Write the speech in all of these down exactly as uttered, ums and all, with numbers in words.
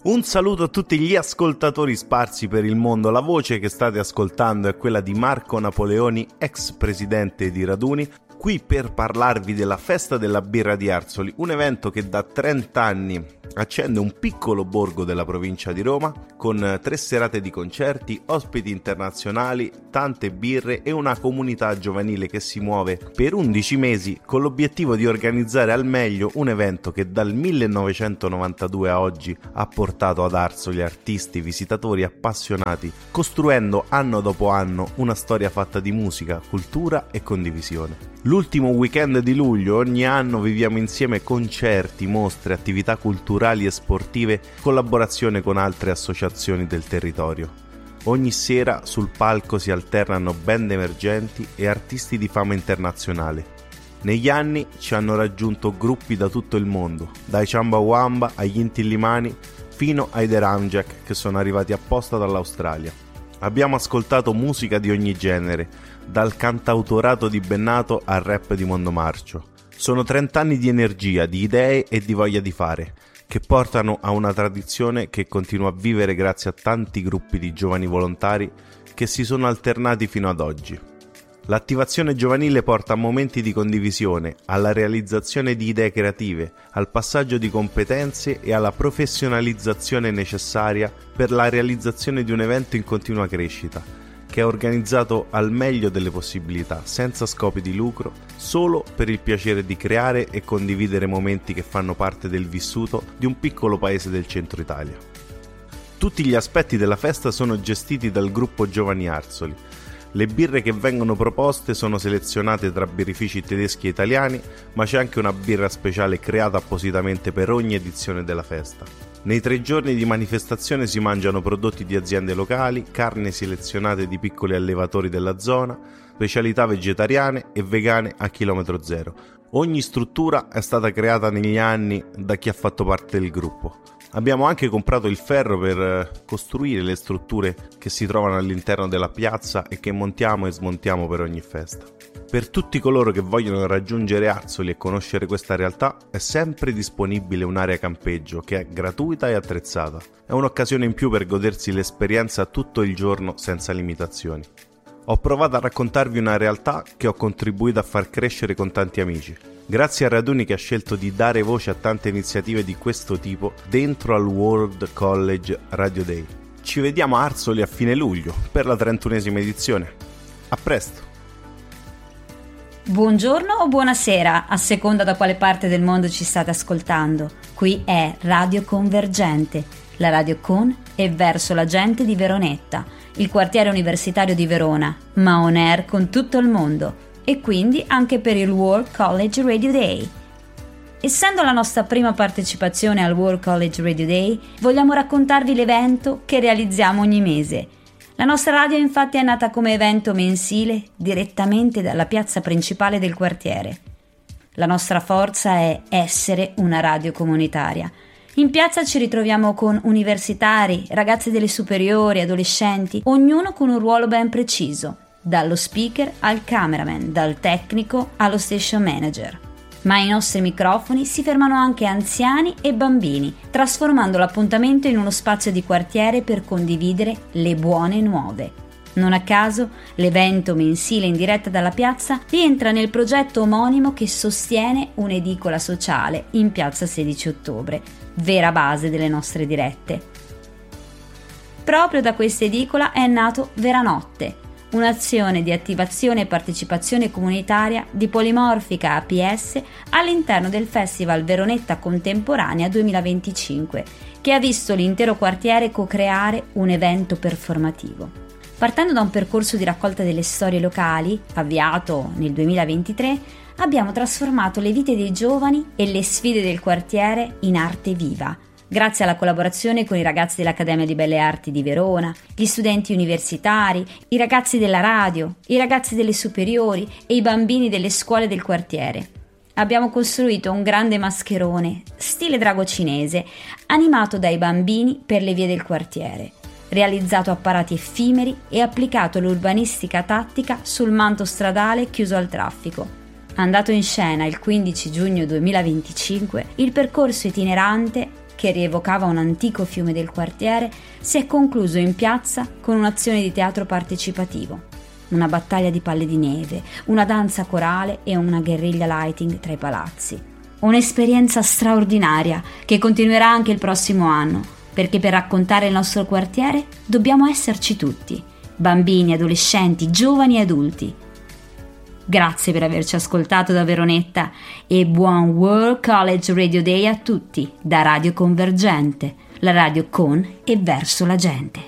Un saluto a tutti gli ascoltatori sparsi per il mondo. La voce che state ascoltando è quella di Marco Napoleoni, ex presidente di Raduni, qui per parlarvi della Festa della Birra di Arzoli, un evento che da trenta anni accende un piccolo borgo della provincia di Roma con tre serate di concerti, ospiti internazionali, tante birre e una comunità giovanile che si muove per undici mesi con l'obiettivo di organizzare al meglio un evento che dal millenovecentonovantadue a oggi ha portato ad Arzoli artisti, visitatori appassionati, costruendo anno dopo anno una storia fatta di musica, cultura e condivisione. L'ultimo weekend di luglio ogni anno viviamo insieme concerti, mostre, attività culturali e sportive, collaborazione con altre associazioni del territorio. Ogni sera sul palco si alternano band emergenti e artisti di fama internazionale. Negli anni ci hanno raggiunto gruppi da tutto il mondo, dai Chumbawamba agli Inti-Illimani fino ai The Ramjack che sono arrivati apposta dall'Australia. Abbiamo ascoltato musica di ogni genere, dal cantautorato di Bennato al rap di Mondomarcio. Sono trent'anni di energia, di idee e di voglia di fare, che portano a una tradizione che continua a vivere grazie a tanti gruppi di giovani volontari che si sono alternati fino ad oggi. L'attivazione giovanile porta a momenti di condivisione, alla realizzazione di idee creative, al passaggio di competenze e alla professionalizzazione necessaria per la realizzazione di un evento in continua crescita, che è organizzato al meglio delle possibilità, senza scopi di lucro, solo per il piacere di creare e condividere momenti che fanno parte del vissuto di un piccolo paese del centro Italia. Tutti gli aspetti della festa sono gestiti dal gruppo Giovani Arzoli. Le birre che vengono proposte sono selezionate tra birrifici tedeschi e italiani, ma c'è anche una birra speciale creata appositamente per ogni edizione della festa. Nei tre giorni di manifestazione si mangiano prodotti di aziende locali, carne selezionate di piccoli allevatori della zona, specialità vegetariane e vegane a chilometro zero. Ogni struttura è stata creata negli anni da chi ha fatto parte del gruppo. Abbiamo anche comprato il ferro per costruire le strutture che si trovano all'interno della piazza e che montiamo e smontiamo per ogni festa. Per tutti coloro che vogliono raggiungere Arzoli e conoscere questa realtà è sempre disponibile un'area campeggio che è gratuita e attrezzata. È un'occasione in più per godersi l'esperienza tutto il giorno senza limitazioni. Ho provato a raccontarvi una realtà che ho contribuito a far crescere con tanti amici. Grazie a Raduni che ha scelto di dare voce a tante iniziative di questo tipo dentro al World College Radio Day. Ci vediamo a Arzoli a fine luglio per la trentunesima edizione. A presto! Buongiorno o buonasera, a seconda da quale parte del mondo ci state ascoltando. Qui è Radio Convergente, la radio con e verso la gente di Veronetta, il quartiere universitario di Verona, ma on air con tutto il mondo. E quindi anche per il World College Radio Day. Essendo la nostra prima partecipazione al World College Radio Day, vogliamo raccontarvi l'evento che realizziamo ogni mese. La nostra radio infatti è nata come evento mensile direttamente dalla piazza principale del quartiere. La nostra forza è essere una radio comunitaria. In piazza ci ritroviamo con universitari, ragazzi delle superiori, adolescenti, ognuno con un ruolo ben preciso. Dallo speaker al cameraman, dal tecnico allo station manager. Ma ai nostri microfoni si fermano anche anziani e bambini, trasformando l'appuntamento in uno spazio di quartiere per condividere le buone nuove. Non a caso, l'evento mensile in diretta dalla piazza rientra nel progetto omonimo che sostiene un'edicola sociale in piazza sedici ottobre, vera base delle nostre dirette. Proprio da questa edicola è nato Veranotte, un'azione di attivazione e partecipazione comunitaria di Polimorfica A P S all'interno del Festival Veronetta Contemporanea duemilaventicinque, che ha visto l'intero quartiere co-creare un evento performativo. Partendo da un percorso di raccolta delle storie locali, avviato nel duemilaventitré, abbiamo trasformato le vite dei giovani e le sfide del quartiere in arte viva, grazie alla collaborazione con i ragazzi dell'Accademia di Belle Arti di Verona, gli studenti universitari, i ragazzi della radio, i ragazzi delle superiori e i bambini delle scuole del quartiere. Abbiamo costruito un grande mascherone, stile drago cinese, animato dai bambini per le vie del quartiere, realizzato a parati effimeri e applicato l'urbanistica tattica sul manto stradale chiuso al traffico. Andato in scena il quindici giugno duemilaventicinque, il percorso itinerante che rievocava un antico fiume del quartiere, si è concluso in piazza con un'azione di teatro partecipativo, una battaglia di palle di neve, una danza corale e una guerriglia lighting tra i palazzi. Un'esperienza straordinaria che continuerà anche il prossimo anno, perché per raccontare il nostro quartiere dobbiamo esserci tutti, bambini, adolescenti, giovani e adulti. Grazie per averci ascoltato da Veronetta e buon World College Radio Day a tutti da Radio Convergente, la radio con e verso la gente.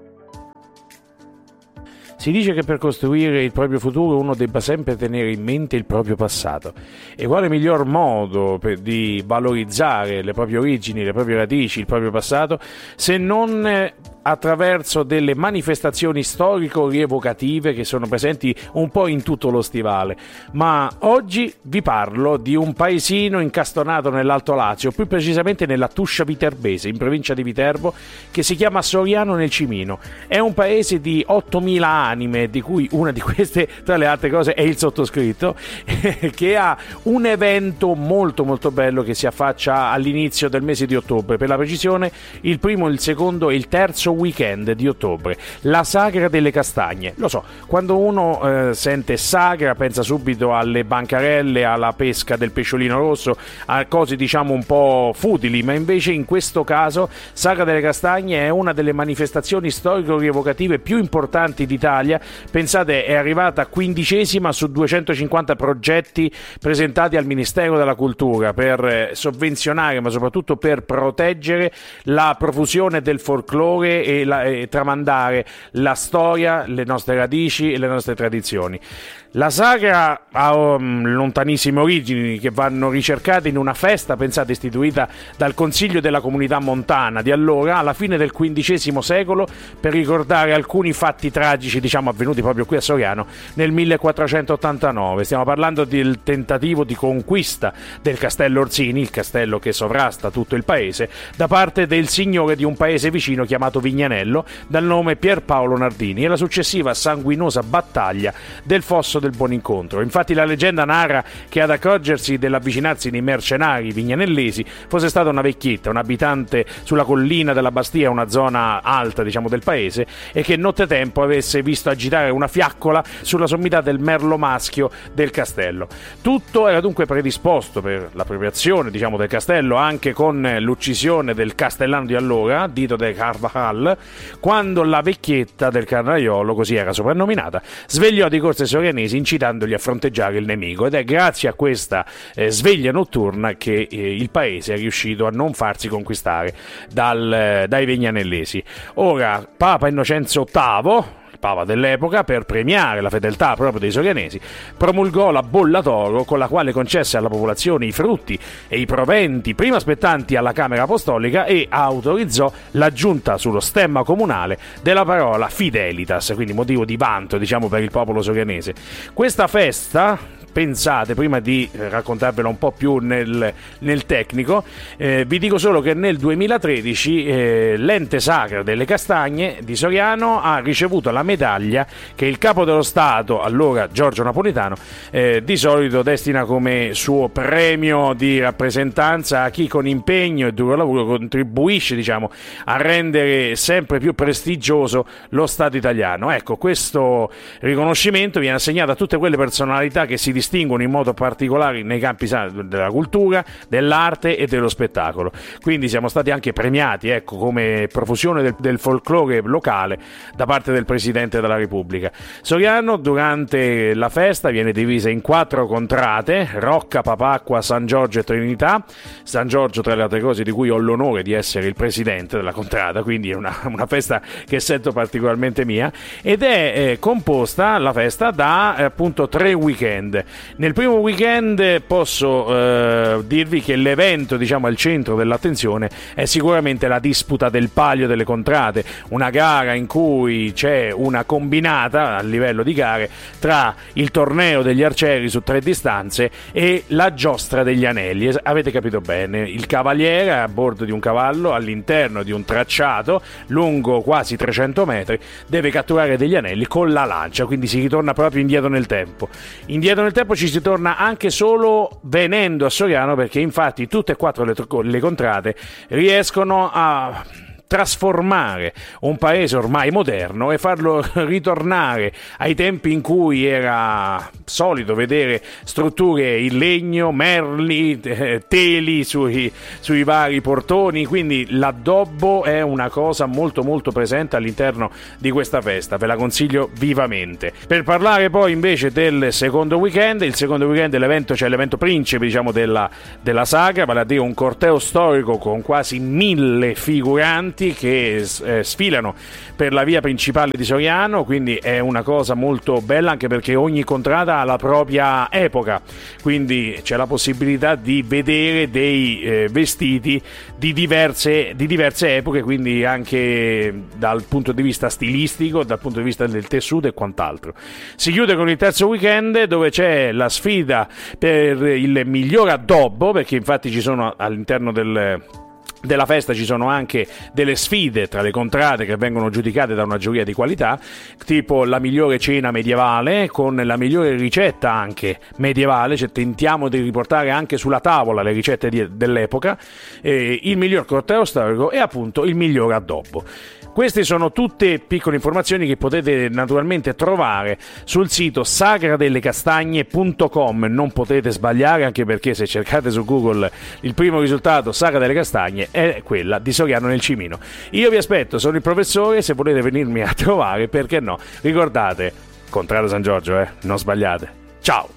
Si dice che per costruire il proprio futuro uno debba sempre tenere in mente il proprio passato. E quale miglior modo per, di valorizzare le proprie origini, le proprie radici, il proprio passato, se non eh, attraverso delle manifestazioni storico-rievocative che sono presenti un po' in tutto lo stivale. Ma oggi vi parlo di un paesino incastonato nell'Alto Lazio, più precisamente nella Tuscia Viterbese, in provincia di Viterbo, che si chiama Soriano nel Cimino. È un paese di ottomila anime, di cui una di queste, tra le altre cose, è il sottoscritto, che ha un evento molto molto bello che si affaccia all'inizio del mese di ottobre, per la precisione il primo, il secondo e il terzo weekend di ottobre, la Sagra delle Castagne. Lo so, quando uno eh, sente sagra pensa subito alle bancarelle, alla pesca del pesciolino rosso, a cose diciamo un po' futili, ma invece in questo caso Sagra delle Castagne è una delle manifestazioni storico-rievocative più importanti d'Italia. Pensate, è arrivata quindicesima su duecentocinquanta progetti presentati al Ministero della Cultura per eh, sovvenzionare, ma soprattutto per proteggere la profusione del folklore e, la, e tramandare la storia, le nostre radici e le nostre tradizioni. La sagra ha um, lontanissime origini che vanno ricercate in una festa, pensate, istituita dal Consiglio della Comunità Montana di allora, alla fine del quindicesimo secolo, per ricordare alcuni fatti tragici, diciamo, avvenuti proprio qui a Soriano nel millequattrocentottantanove. Stiamo parlando del tentativo di conquista del Castello Orsini, il castello che sovrasta tutto il paese, da parte del signore di un paese vicino chiamato Vignanello, dal nome Pierpaolo Nardini, e la successiva sanguinosa battaglia del Fosso del Buonincontro. Infatti la leggenda narra che ad accorgersi dell'avvicinarsi dei mercenari vignanellesi fosse stata una vecchietta, un abitante sulla collina della Bastia, una zona alta diciamo del paese, e che nottetempo avesse visto agitare una fiaccola sulla sommità del merlo maschio del castello. Tutto era dunque predisposto per l'appropriazione diciamo del castello, anche con l'uccisione del castellano di allora, Dito de Carvajal, quando la vecchietta del carnaiolo, così era soprannominata, svegliò di corsa i sorianesi incitandoli a fronteggiare il nemico, ed è grazie a questa eh, sveglia notturna che eh, il paese è riuscito a non farsi conquistare dal, eh, dai vignanellesi. Ora Papa Innocenzo ottavo, Papa dell'epoca, per premiare la fedeltà proprio dei sorianesi, promulgò la bolla d'oro, con la quale concesse alla popolazione i frutti e i proventi prima spettanti alla Camera Apostolica, e autorizzò l'aggiunta sullo stemma comunale della parola fidelitas, quindi motivo di vanto diciamo per il popolo sorianese. Questa festa, pensate, prima di raccontarvela un po' più nel, nel tecnico, eh, vi dico solo che nel duemilatredici eh, l'ente Sagra delle Castagne di Soriano ha ricevuto la medaglia che il capo dello Stato, allora Giorgio Napolitano, eh, di solito destina come suo premio di rappresentanza a chi con impegno e duro lavoro contribuisce diciamo a rendere sempre più prestigioso lo Stato italiano. Ecco, questo riconoscimento viene assegnato a tutte quelle personalità che si distinguono in modo particolare nei campi della cultura, dell'arte e dello spettacolo. Quindi siamo stati anche premiati, ecco, come profusione del, del folklore locale da parte del Presidente della Repubblica. Soriano durante la festa viene divisa in quattro contrate: Rocca, Papacqua, San Giorgio e Trinità. San Giorgio, tra le altre cose, di cui ho l'onore di essere il presidente della contrada, quindi è una, una festa che sento particolarmente mia, ed è eh, composta la festa da eh, appunto tre weekend. Nel primo weekend posso eh, dirvi che l'evento diciamo al centro dell'attenzione è sicuramente la disputa del Palio delle Contrade, una gara in cui c'è una combinata a livello di gare tra il torneo degli arcieri su tre distanze e la giostra degli anelli. Avete capito bene, il cavaliere a bordo di un cavallo all'interno di un tracciato lungo quasi trecento metri deve catturare degli anelli con la lancia, quindi si ritorna proprio indietro nel tempo. Indietro nel tempo tempo ci si torna anche solo venendo a Soriano, perché infatti tutte e quattro le, le contrade riescono a trasformare un paese ormai moderno e farlo ritornare ai tempi in cui era solito vedere strutture in legno, merli, eh, teli sui, sui vari portoni, quindi l'addobbo è una cosa molto molto presente all'interno di questa festa, ve la consiglio vivamente. Per parlare poi invece del secondo weekend, il secondo weekend dell'evento, c'è l'evento principe diciamo della, della saga, vale a dire un corteo storico con quasi mille figuranti che eh, sfilano per la via principale di Soriano, quindi è una cosa molto bella, anche perché ogni contrada ha la propria epoca, quindi c'è la possibilità di vedere dei eh, vestiti di diverse, di diverse epoche, quindi anche dal punto di vista stilistico, dal punto di vista del tessuto e quant'altro. Si chiude con il terzo weekend, dove c'è la sfida per il miglior addobbo, perché infatti ci sono all'interno del della festa ci sono anche delle sfide tra le contrade che vengono giudicate da una giuria di qualità, tipo la migliore cena medievale con la migliore ricetta anche medievale, cioè tentiamo di riportare anche sulla tavola le ricette di, dell'epoca, eh, il miglior corteo storico e appunto il miglior addobbo. Queste sono tutte piccole informazioni che potete naturalmente trovare sul sito sagradellecastagne punto com, non potete sbagliare, anche perché se cercate su Google il primo risultato, Sagra delle Castagne, è quella di Soriano nel Cimino. Io vi aspetto, sono il professore, se volete venirmi a trovare, perché no? Ricordate, Contrada San Giorgio, eh, non sbagliate. Ciao!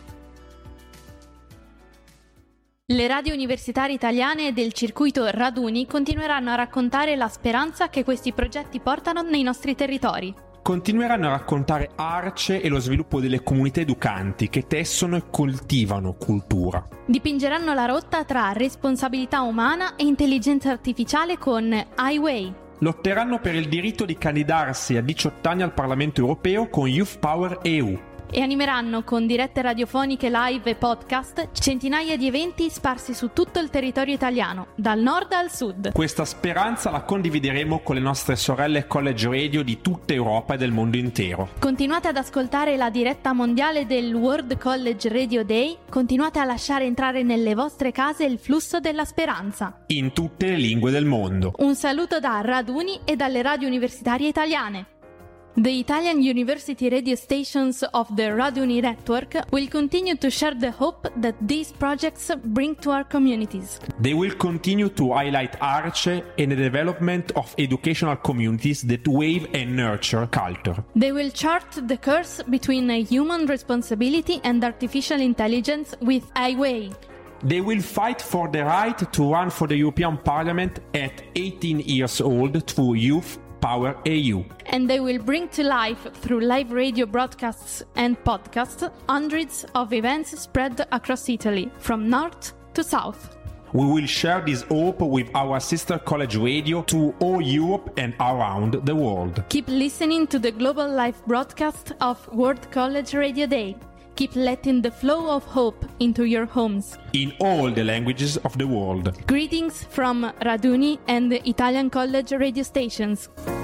Le radio universitarie italiane del circuito Raduni continueranno a raccontare la speranza che questi progetti portano nei nostri territori. Continueranno a raccontare Arce e lo sviluppo delle comunità educanti che tessono e coltivano cultura. Dipingeranno la rotta tra responsabilità umana e intelligenza artificiale con Highway. Lotteranno per il diritto di candidarsi a diciotto anni al Parlamento europeo con Youth Power E U. E animeranno con dirette radiofoniche live e podcast centinaia di eventi sparsi su tutto il territorio italiano, dal nord al sud. Questa speranza la condivideremo con le nostre sorelle College Radio di tutta Europa e del mondo intero. Continuate ad ascoltare la diretta mondiale del World College Radio Day, continuate a lasciare entrare nelle vostre case il flusso della speranza. In tutte le lingue del mondo. Un saluto da Raduni e dalle radio universitarie italiane. The Italian university radio stations of the Raduni network will continue to share the hope that these projects bring to our communities. They will continue to highlight Arce and the development of educational communities that wave and nurture culture. They will chart the course between a human responsibility and artificial intelligence with Highway. They will fight for the right to run for the European Parliament at eighteen years old through Youth Power E U. And they will bring to life, through live radio broadcasts and podcasts, hundreds of events spread across Italy, from north to south. We will share this hope with our sister college radio to all Europe and around the world. Keep listening to the global live broadcast of World College Radio Day. Keep letting the flow of hope into your homes. In all the languages of the world. Greetings from Raduni and the Italian College radio stations.